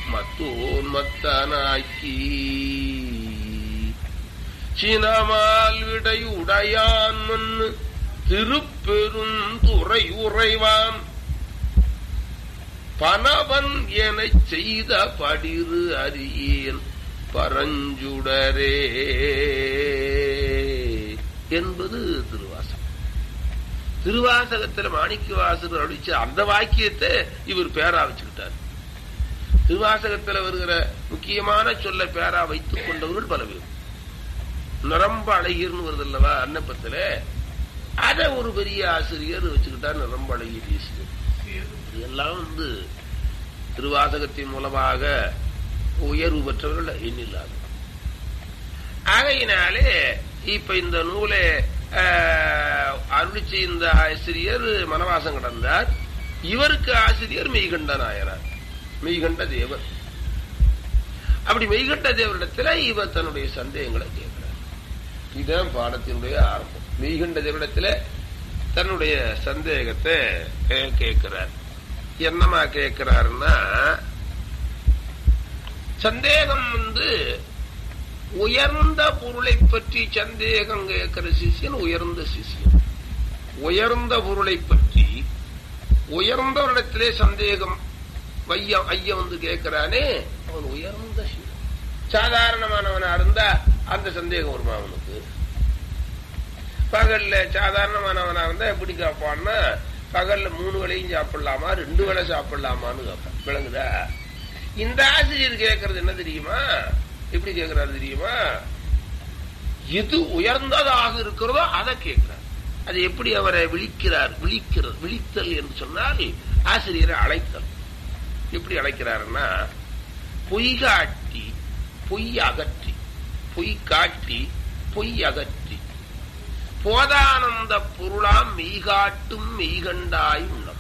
மத்தோன் மத்தனாக்கி சினமால் விடை உடையான் மன்னு திருப்பெரும் துறை உறைவான் பனவன் எனச் செய்த படிறு அறியேன் பரஞ்சுடரே என்பது திருவாசகம். திருவாசகத்தில் மாணிக்கவாசகர் அடிச்ச அந்த வாக்கியத்தை இவர் பேரா வச்சுக்கிட்டார். திருவாசகத்தில் வருகிற முக்கியமான சொல்ல பேரா வைத்துக் கொண்டவர்கள் பல பேர். நிரம்ப அழகிர்னு வருது அல்லவா அன்னப்பத்துல, அத ஒரு பெரிய ஆசிரியர் வச்சுக்கிட்டார். நிரம்ப அழகிர் ஈஸ்வர். இதெல்லாம் திருவாசகத்தின் மூலமாக உயர்வு பெற்றவர்கள் எண்ணில்லாத. ஆகையினாலே இப்ப இந்த நூலை அருளிச்சு இந்த ஆசிரியர் மனவாசம் கடந்தார். இவருக்கு ஆசிரியர் மெய்கண்ட நாயனார், மெய்கண்ட தேவர். அப்படி மெய்கண்ட தேவரிடத்துல இவர் தன்னுடைய சந்தேகங்களை கேட்கிறார். இதுதான் பாடத்தினுடைய ஆரம்பம். மெய்கண்ட தேவரிடத்துல தன்னுடைய சந்தேகத்தை கேட்கிறார். என்னமா கேட்கிறாருன்னா, சந்தேகம் உயர்ந்த பொருளை பற்றி சந்தேகம் கேட்கிற சிஷியன் உயர்ந்த சிஷியன். உயர்ந்த பொருளை பற்றி உயர்ந்தவரிடத்திலே சந்தேகம் ஐயம் கேட்கிறானே, அவன் உயர்ந்த சிஷியன். சாதாரணமானவனா இருந்தா அந்த சந்தேகம் வருமா அவனுக்கு? பகல்ல சாதாரணமானவனா இருந்தா எப்படி கேட்பான்னா, பகல்ல 3 வேளையும் சாப்பிடலாமா 2 வேளை சாப்பிடலாமான்னு கேட்பான். விளங்குதா? இந்த ஆசிரியர் கேட்கறது என்ன தெரியுமா? எப்படி கேட்கிறாரு தெரியுமா? எது உயர்ந்ததாக இருக்கிறதோ அதை கேட்கிறார். அது எப்படி அவரை விழிக்கிறார்? விழித்தல் என்று சொன்னால் ஆசிரியரை அழைத்தல். எப்படி அழைக்கிறாருன்னா, பொய் காட்டி பொய் அகற்றி, பொய் காட்டி பொய் அகற்றி போதானந்த பொருளாம் மெய்காட்டும் மெய்கண்டாய் உள்ளம்.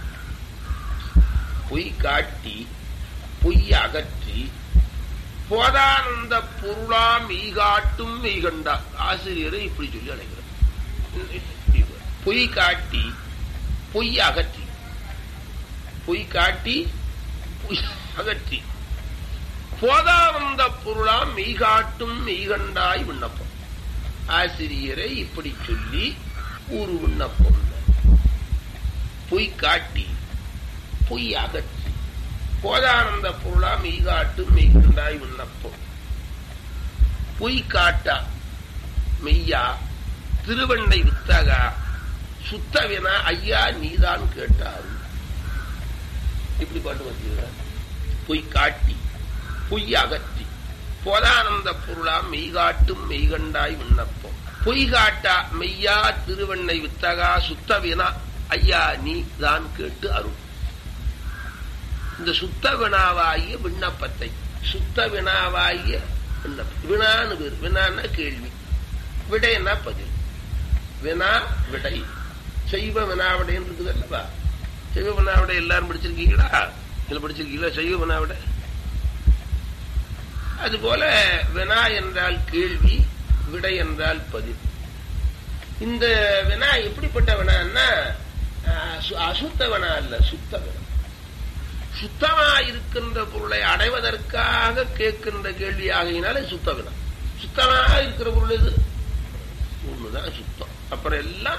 பொய் காட்டி பொய் அகற்றி போதானந்த பொருளாம் மெய்காட்டும் மெய்கண்டா. ஆசிரியரை இப்படி சொல்லி அழைக்கிறார். பொய் காட்டி பொய் அகற்றி, பொய் காட்டி பொய் அகற்றி போதானந்த பொருளாம் மெய்காட்டும் மெய்கண்டாய் விண்ணப்பம். ஆசிரியரை இப்படி சொல்லி ஒரு விண்ணப்பம். பொய் காட்டி பொய் அகற்றி போதானந்த பொருளா மெய்காட்டு மெய்கண்டாய் விண்ணப்பம். பொய் காட்டா மெய்யா திருவண்ணை வித்தகா சுத்தவினா ஐயா நீதான் கேட்டாரு. இப்படி பாட்டு வச்சுக்கிறார். பொய் காட்டி பொய் அகற்றி போதானந்த பொருளா மெய்காட்டும் மெய்கண்டாய் விண்ணப்பம். பொய் காட்டா மெய்யா திருவண்ணை வித்தகா சுத்தவினா ஐயா நீ தான் கேட்டு அருள். இந்த சுத்த வினாவாகிய விண்ணப்பத்தை, சுத்த வினாவாகிய விண்ணப்பம். வினான்னு பேர். வினான்னா கேள்வி, விடைன்னா பதில். வினா விடை. செய்வ வினாவிடைன்னு இருக்குது அல்லவா? செய்வ வினாவிடை எல்லாரும் படிச்சிருக்கீங்களா? இதுல படிச்சிருக்கீங்களா செய்வ வினாவிடை? அதுபோல வினா என்றால் கேள்வி, விடை என்றால் பதில். இந்த வினா எப்படிப்பட்ட வினான்னா அசுத்த வினா அல்ல, சுத்த வினா. சுத்தமா இருக்கின்ற பொருளை அடைவதற்காக கேட்கின்ற கேள்வி ஆகையினால சுத்த வினா. சுத்தமாக இருக்கிற பொருள் எது? ஒண்ணுதான் சுத்தம். அப்புறம் எல்லாம்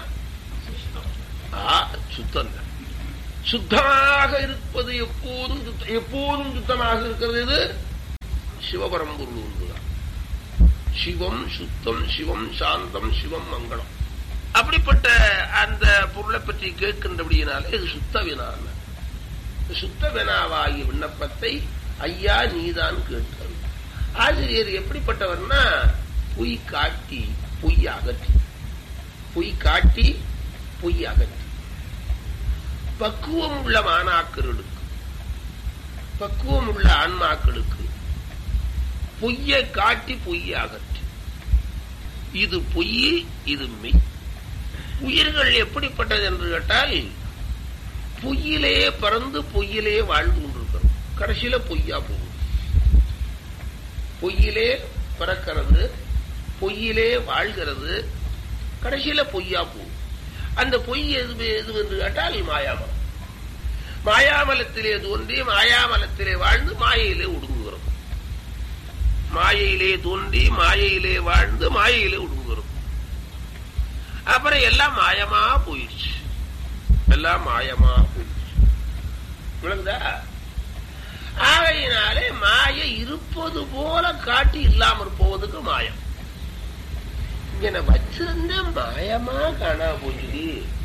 சுத்தம் தான். சுத்தமாக இருப்பது எப்போதும் எப்போதும் சுத்தமாக இருக்கிறது எது? சிவபரம்பொருள் ஒன்றுதான். சிவம் சுத்தம், சிவம் சாந்தம், சிவம் மங்களம். அப்படிப்பட்ட அந்த பொருளை பற்றி கேட்கின்றபடியினாலே இது சுத்த வினான. சுத்த வினாவாகிய விண்ணப்பத்தை ஐயா நீதான் கேட்க. ஆசிரியர் எப்படிப்பட்டவர்னா, பொய் காட்டி பொய் அகற்றி, பொய் காட்டி பொய் அகற்றி பக்குவம் உள்ள மாணாக்கர்களுக்கு, பக்குவம் உள்ள ஆன்மாக்களுக்கு பொய்யை காட்டி பொய்யை அகற்றி. இது பொய், இது மெய். உயிர்கள் எப்படிப்பட்டது என்று கேட்டால், பொய்யிலே பறந்து பொய்யிலே வாழ்ந்து கொண்டிருக்கிறோம். கடைசியில பொய்யா போகும். பொய்யிலே பிறக்கிறது, பொய்யிலே வாழ்கிறது, கடைசியில பொய்யா போகும். அந்த பொய் எது என்று கேட்டால் மாயாமலம். மாயாமலத்திலே தோன்றி மாயாமலத்திலே வாழ்ந்து மாயையிலே ஒடுங்குகிறோம். மாயையிலே தோன்றி மாயையிலே வாழ்ந்து மாயையிலே ஒடுங்குகிறோம். அப்புறம் எல்லாம் மாயமா போயிடுச்சு. எல்லாம் மாயமா போயிடுச்சு. விளங்குதா? ஆகையினாலே மாய இருப்பது போல காட்டி இல்லாமல் போவதுக்கு மாயம். இங்க வச்சிருந்த மாயமா காணா போச்சு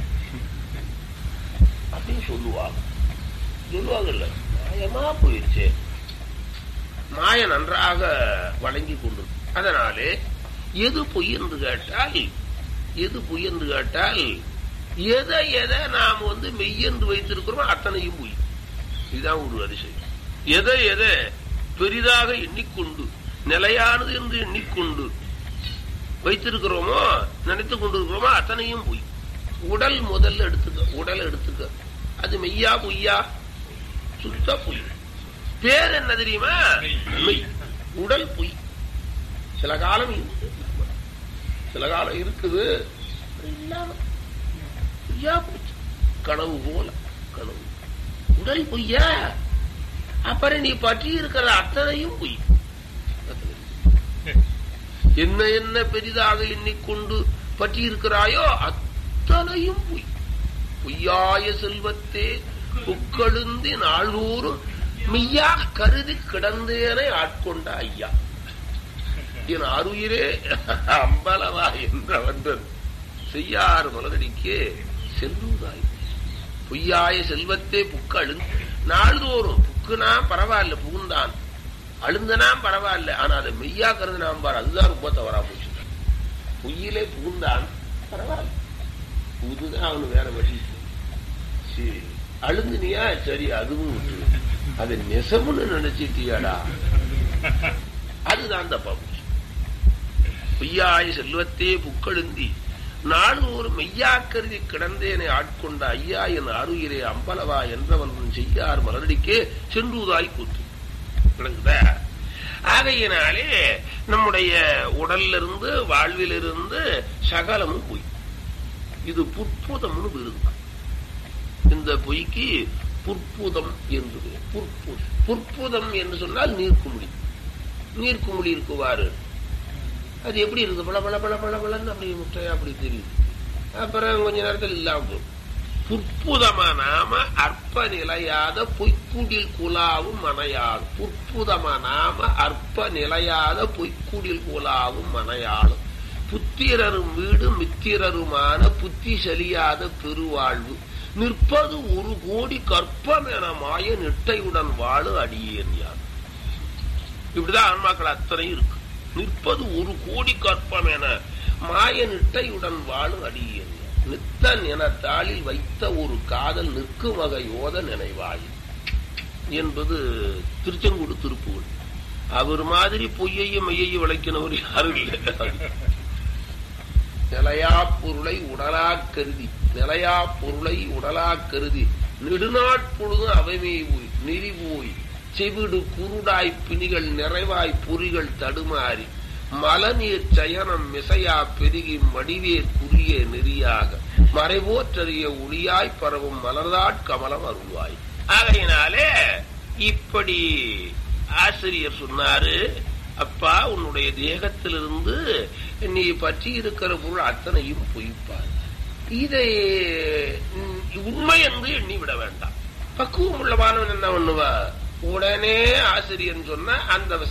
அப்படின்னு சொல்லுவாங்கல்ல. மாயமா போயிடுச்சு. மாய நன்றாக வழங்கி கொண்டு. அதனாலே எது பொய் என்று கேட்டால் எதை எதை நாம் மெய்யென்று வைத்திருக்கிறோமோ அத்தனையும் பொய். இதுதான் ஒரு அதிசயம். எதை எதை பெரிதாக எண்ணிக்கொண்டு நிலையானது என்று எண்ணிக்கொண்டு வைத்திருக்கிறோமோ நினைத்துக் கொண்டிருக்கிறோமோ அத்தனையும் பொய். உடல் முதல்ல எடுத்துக்க. அது மெய்யா பொய்யா? சுத்த பொய். பேர் என்ன தெரியுமா? மெய். உடல் பொய். சில காலம் இருக்குது இல்லாம பொய்யா போச்சு. கனவு போல கனவு. உடல் பொய்யா? அப்புறம் நீ பற்றி இருக்கிற அத்தனையும் பொய். என்ன என்ன பெரிதாக எண்ணிக்கொண்டு பற்றி இருக்கிறாயோ அத்தனையும் பொய். பொய்யாய செல்வத்தே புக்கழுந்தி நாள்தோறும் மெய்யா கருதி கிடந்தேனை ஆட்கொண்ட ஐயா என் அருயிரே அம்பலவா என்றவன் செய்யாறு மலரடிக்கே செல்லுதாய். பொய்யாய செல்வத்தே புக்கு அழுந்து நாள்தோறும். புக்குனா பரவாயில்ல, புகுந்தான். அழுந்தனா பரவாயில்ல, ஆனா அதை மெய்யா கருதுனாம் பாரு, அதுதான் ரொம்ப தவறா போச்சு. பொய்யிலே புகுந்தான் பரவாயில்ல, புகுதுதான் அவனு வேற வழி. சரி அழுந்துனியா, சரி அதுவும் விட்டு அதை நெசமுன்னு நினைச்சிட்டியாடா, அதுதான் தப்பா போச்சு. பொய்யாய செல்வத்தே புக்கழுந்தி நானூறு மெய்யாக்கருதி கிடந்தேனை ஆட்கொண்ட ஐயா என் அருயிரே அம்பலவா என்றவன் செய்யார் மலரடிக்கே சென்றுதாய் கூத்து. ஆகையினாலே நம்முடைய உடலிலிருந்து வாழ்விலிருந்து சகலமும் பொய். இது புற்புதம்னு விருது. இந்த பொய்க்கு புற்புதம் என்று புற்புதம் என்று சொன்னால் நீர்க்குமிழி. நீர்க்குமிழி இருக்குவாரு, அது எப்படி இருக்குது? பல பல பல பல பலன்னு அப்படி முட்டையா அப்படி தெரியுது. அப்புறம் கொஞ்ச நேரத்தில் இல்லாம போகும். புற்புதமானாம அற்ப நிலையாத பொய்க்குடில் குலாவும் மனையாளும். புற்புதமானாம அற்ப நிலையாத பொய்க்குடில் குலாவும் மனையாளும். புத்திரரும் வீடு மித்திரருமான புத்தி செலியாத பெருவாழ்வு நிற்பது 1 கோடி கற்பம் என மாய நிட்டையுடன் வாழு அடியேன் யார். இப்படிதான் ஆன்மாக்கள் அத்தனை இருக்கு. நிற்பது 1 கோடி கற்பம் என மாய நிட்டையுடன் வாழு அடியேன் நித்தன் என தாளில் வைத்த ஒரு காதல் நிற்கும் வகை யோத நினைவாய் என்பது திருச்செங்கோடு திருப்புகள். அவர் மாதிரி பொய்யையும் மெய்யையும் விளக்கினவர் யாரும் இல்லை. நிலையா பொருளை உடலா கருதி நெடுநாட்பொழுதும் அவைமே போய் நெறி போய் செவிடு குருடாய் பிணிகள் நிறைவாய் பொறிகள் தடுமாறி மலநீர் சயனம் மிசையா பெருகி மடிவேர் குறிய நெறியாக மறைவோற்றறிய ஒளியாய் பரவும் மலர்தாட் கமலம் அருள்வாய். ஆகையினாலே இப்படி ஆசிரியர் சொன்னாரு, அப்பா உன்னுடைய தேகத்திலிருந்து நீ பற்றி இருக்கிற பொருள் அத்தனையும் பொய்ப்பார். இதை உண்மை என்று எண்ணி விட வேண்டாம். பக்குவம் உள்ளவானவன் என்ன பண்ணுவா, உடனே ஆசிரியர் சொன்ன அந்த